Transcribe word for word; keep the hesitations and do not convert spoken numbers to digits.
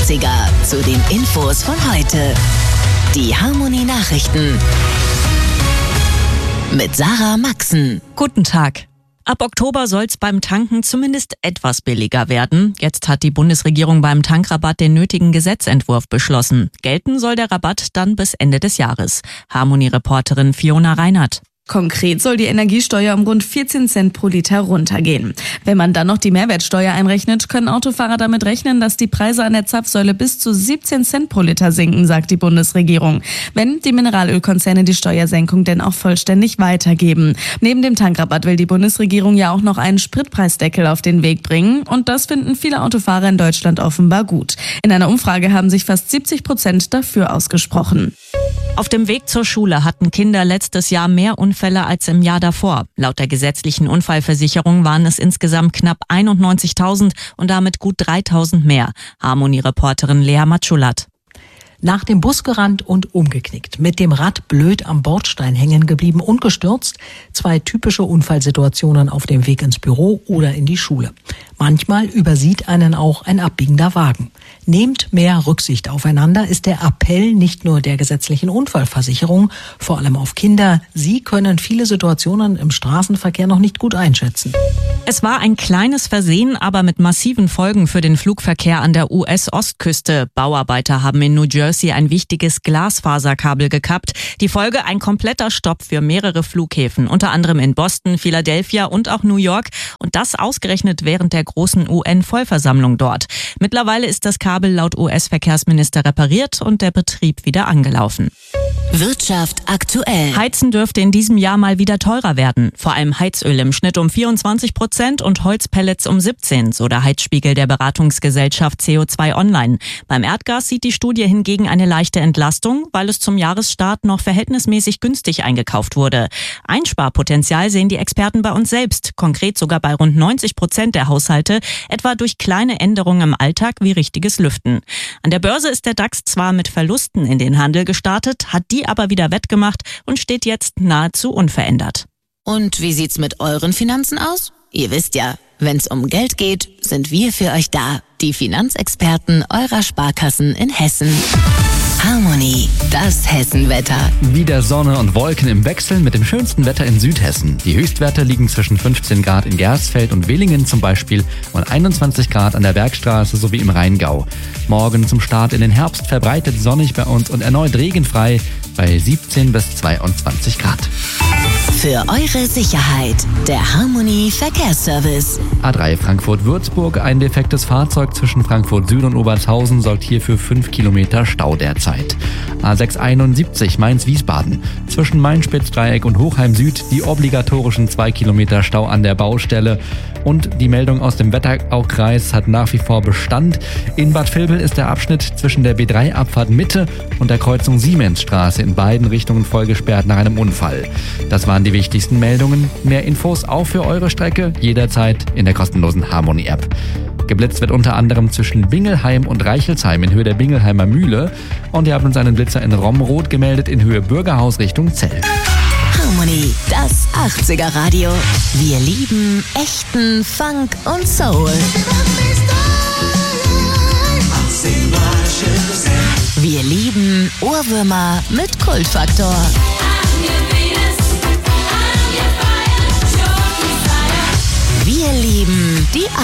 achtziger zu den Infos von heute. Die Harmonie-Nachrichten mit Sarah Maxen. Guten Tag. Ab Oktober soll es beim Tanken zumindest etwas billiger werden. Jetzt hat die Bundesregierung beim Tankrabatt den nötigen Gesetzentwurf beschlossen. Gelten soll der Rabatt dann bis Ende des Jahres. Harmonie-Reporterin Fiona Reinhardt. Konkret soll die Energiesteuer um rund vierzehn Cent pro Liter runtergehen. Wenn man dann noch die Mehrwertsteuer einrechnet, können Autofahrer damit rechnen, dass die Preise an der Zapfsäule bis zu siebzehn Cent pro Liter sinken, sagt die Bundesregierung. Wenn die Mineralölkonzerne die Steuersenkung denn auch vollständig weitergeben. Neben dem Tankrabatt will die Bundesregierung ja auch noch einen Spritpreisdeckel auf den Weg bringen. Und das finden viele Autofahrer in Deutschland offenbar gut. In einer Umfrage haben sich fast siebzig Prozent dafür ausgesprochen. Auf dem Weg zur Schule hatten Kinder letztes Jahr mehr Unfälle als im Jahr davor. Laut der gesetzlichen Unfallversicherung waren es insgesamt knapp einundneunzigtausend und damit gut dreitausend mehr. Harmonie-Reporterin Lea Matschulat. Nach dem Bus gerannt und umgeknickt, mit dem Rad blöd am Bordstein hängen geblieben und gestürzt. Zwei typische Unfallsituationen auf dem Weg ins Büro oder in die Schule. Manchmal übersieht einen auch ein abbiegender Wagen. Nehmt mehr Rücksicht aufeinander, ist der Appell nicht nur der gesetzlichen Unfallversicherung, vor allem auf Kinder. Sie können viele Situationen im Straßenverkehr noch nicht gut einschätzen. Es war ein kleines Versehen, aber mit massiven Folgen für den Flugverkehr an der U S-Ostküste. Bauarbeiter haben in New Jersey ein wichtiges Glasfaserkabel gekappt. Die Folge: ein kompletter Stopp für mehrere Flughäfen, unter anderem in Boston, Philadelphia und auch New York. Und das ausgerechnet während der großen U N-Vollversammlung dort. Mittlerweile ist das Kabel laut U S-Verkehrsminister repariert und der Betrieb wieder angelaufen. Wirtschaft aktuell. Heizen dürfte in diesem Jahr mal wieder teurer werden. Vor allem Heizöl im Schnitt um vierundzwanzig Prozent und Holzpellets um siebzehn, so der Heizspiegel der Beratungsgesellschaft C O zwei Online. Beim Erdgas sieht die Studie hingegen eine leichte Entlastung, weil es zum Jahresstart noch verhältnismäßig günstig eingekauft wurde. Einsparpotenzial sehen die Experten bei uns selbst, konkret sogar bei rund neunzig Prozent der Haushalte, etwa durch kleine Änderungen im Alltag wie richtiges Lüften. An der Börse ist der DAX zwar mit Verlusten in den Handel gestartet, hat die aber wieder wettgemacht und steht jetzt nahezu unverändert. Und wie sieht's mit euren Finanzen aus? Ihr wisst ja, wenn's um Geld geht, sind wir für euch da. Die Finanzexperten eurer Sparkassen in Hessen. Harmonie, das Hessenwetter. Wieder Sonne und Wolken im Wechsel mit dem schönsten Wetter in Südhessen. Die Höchstwerte liegen zwischen fünfzehn Grad in Gersfeld und Willingen zum Beispiel und einundzwanzig Grad an der Bergstraße sowie im Rheingau. Morgen zum Start in den Herbst verbreitet sonnig bei uns und erneut regenfrei bei siebzehn bis zweiundzwanzig Grad. Für eure Sicherheit, der Harmonie Verkehrsservice. A drei Frankfurt-Würzburg, ein defektes Fahrzeug zwischen Frankfurt Süd und Obertshausen sorgt hier für fünf Kilometer Stau derzeit. A sechs einundsiebzig Mainz-Wiesbaden, zwischen Main-Spitzdreieck und Hochheim Süd die obligatorischen zwei Kilometer Stau an der Baustelle. Und die Meldung aus dem Wetteraukreis hat nach wie vor Bestand. In Bad Vilbel ist der Abschnitt zwischen der B drei Abfahrt Mitte und der Kreuzung Siemensstraße in beiden Richtungen vollgesperrt nach einem Unfall. Das waren die wichtigsten Meldungen. Mehr Infos auch für eure Strecke jederzeit in der kostenlosen Harmonie-App. Geblitzt wird unter anderem zwischen Bingelheim und Reichelsheim in Höhe der Bingelheimer Mühle. Und ihr habt uns einen Blitzer in Romrod gemeldet in Höhe Bürgerhaus Richtung Zell. Harmonie, das achtziger Radio. Wir lieben echten Funk und Soul. Wir lieben Ohrwürmer mit Kultfaktor. Wir lieben die